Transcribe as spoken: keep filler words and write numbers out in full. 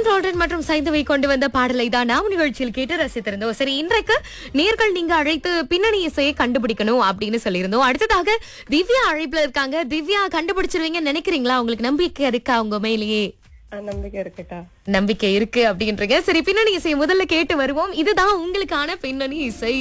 ரோல்டன் மற்றும் சைந்தவை கொண்டு வந்த பாடலை தான் நாம் நிகழ்ச்சியில் கேட்டு ரசித்திருந்தோம். சரி, இன்றைக்கு நேர்கள் நீங்க அழைத்து பின்னணி இசையை கண்டுபிடிக்கணும் அப்படின்னு சொல்லியிருந்தோம். அடுத்ததாக திவ்யா அழைப்புல இருக்காங்க. திவ்யா கண்டுபிடிச்சிருவீங்கன்னு நினைக்கிறீங்களா? உங்களுக்கு நம்பிக்கை இருக்கா உங்க மேலேயே? ஆ, நம்பிக்கை இருக்குக்கா. நம்பிக்கை இருக்கு அப்படின்றீங்க. சரி, பின்னணி இசையை முதல்ல கேட்டு வருவோம். இதுதான் உங்களுக்கான பின்னணி இசை.